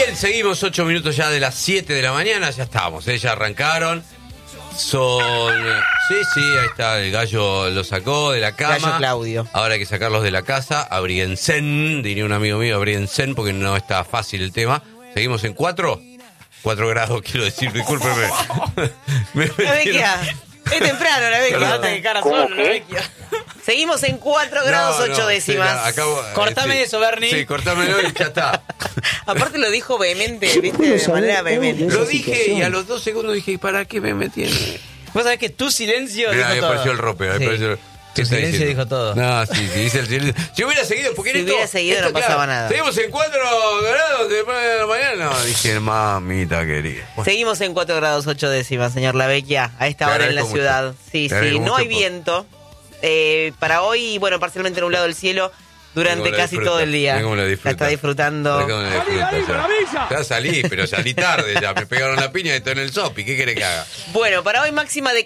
Bien, seguimos 8 minutos ya de las 7 de la mañana, ya estamos, ya arrancaron. Son... Sí, ahí está, el gallo lo sacó de la cama. Gallo Claudio. Ahora hay que sacarlos de la casa, abríguense, diría un amigo mío, abríguense, porque no está fácil el tema. Seguimos en 4 grados, quiero decir, discúlpeme. La vecchia, es temprano la vecchia. de cara son, la vecchia. Seguimos en 4 grados 8 décimas. Cortame eso, Bernie. Sí, cortámelo y ya está. Aparte lo dijo vehemente, viste, de manera vehemente. Lo dije y a los 2 segundos dije, ¿para qué me metí en...? Vos sabés que tu silencio Mirá, dijo ahí todo. apareció el rope, ahí Sí. apareció... Tu silencio dijo todo. No, sí, dice el silencio. Si hubiera seguido, porque Si hubiera seguido no pasaba nada. Seguimos en 4 grados después de la mañana. No, dije, mamita querida. Seguimos en 4 grados 8 décimas, señor La Vecchia, a esta Te hora en la agradezco ciudad. mucho. Sí, Te agradezco no hay mucho viento. Para hoy, bueno, parcialmente nublado el cielo durante Vengo la casi disfruta. todo el día. Vengo la La disfruta. está disfrutando. Ya salí, pero salí tarde ya. Me pegaron la piña y estoy en el sopi. ¿Qué querés que haga? Bueno, para hoy máxima de